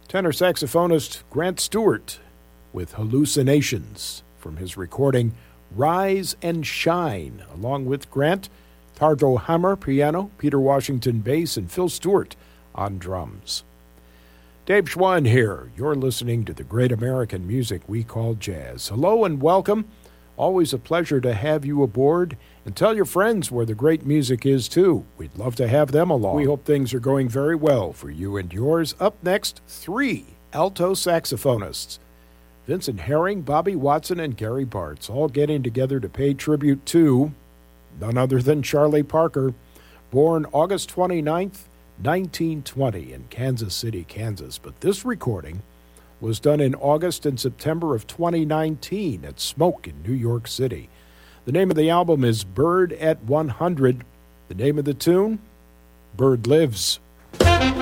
Tenor saxophonist Grant Stewart with Hallucinations from his recording Rise and Shine. Along with Grant, Tarjo Hammer piano, Peter Washington bass, and Phil Stewart on drums. Dave Schwann here. You're listening to the great American music we call jazz. Hello and welcome. Always a pleasure to have you aboard, and tell your friends where the great music is too. We'd love to have them along. We hope things are going very well for you and yours. Up next, 3 alto saxophonists. Vincent Herring, Bobby Watson, and Gary Bartz, all getting together to pay tribute to none other than Charlie Parker, born August 29th, 1920 in Kansas City, Kansas. But this recording was done in August and September of 2019 at Smoke in New York City. The name of the album is Bird at 100. The name of the tune, Bird Lives.